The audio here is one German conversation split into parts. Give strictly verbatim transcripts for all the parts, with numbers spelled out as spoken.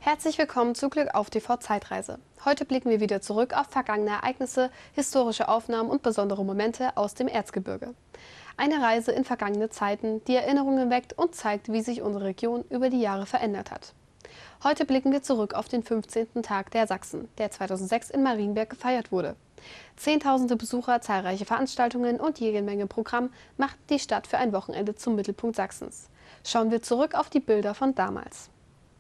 Herzlich willkommen zu Glück auf T V Zeitreise. Heute blicken wir wieder zurück auf vergangene Ereignisse, historische Aufnahmen und besondere Momente aus dem Erzgebirge. Eine Reise in vergangene Zeiten, die Erinnerungen weckt und zeigt, wie sich unsere Region über die Jahre verändert hat. Heute blicken wir zurück auf den fünfzehnten Tag der Sachsen, der zweitausendsechs in Marienberg gefeiert wurde. Zehntausende Besucher, zahlreiche Veranstaltungen und jede Menge Programm machten die Stadt für ein Wochenende zum Mittelpunkt Sachsens. Schauen wir zurück auf die Bilder von damals.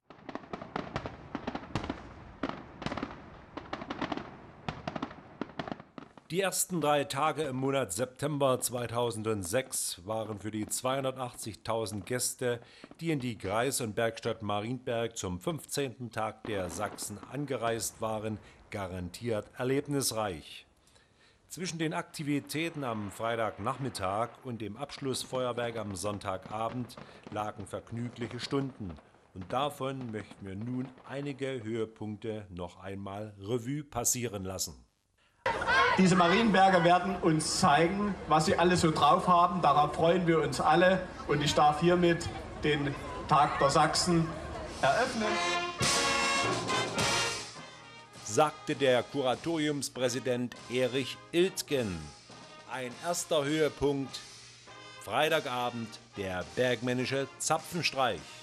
Die ersten drei Tage im Monat September zweitausendsechs waren für die zweihundertachtzigtausend Gäste, die in die Kreis- und Bergstadt Marienberg zum fünfzehnten Tag der Sachsen angereist waren, garantiert erlebnisreich. Zwischen den Aktivitäten am Freitagnachmittag und dem Abschlussfeuerwerk am Sonntagabend lagen vergnügliche Stunden. Und davon möchten wir nun einige Höhepunkte noch einmal Revue passieren lassen. Diese Marienberger werden uns zeigen, was sie alles so drauf haben. Darauf freuen wir uns alle. Und ich darf hiermit den Tag der Sachsen eröffnen. Sagte der Kuratoriumspräsident Erich Iltgen. Ein erster Höhepunkt, Freitagabend, der bergmännische Zapfenstreich.